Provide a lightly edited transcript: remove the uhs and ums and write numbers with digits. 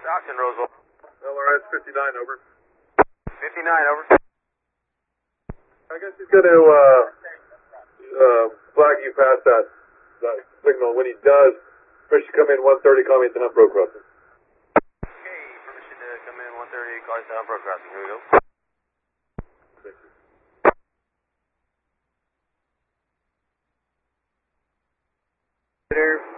Stockton, Roseville. LRS 59, over. 59, over. I guess he's going to flag you past that signal. When he does, permission to come in 130, call me at the Hump Road crossing. Okay, permission to come in 130, call you at the Hump Road crossing. Here we go. Thank you. There.